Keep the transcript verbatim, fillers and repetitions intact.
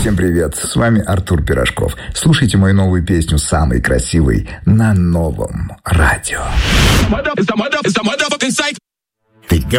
Всем привет, с вами Артур Пирожков. Слушайте мою новую песню «Самый красивый» на новом радио.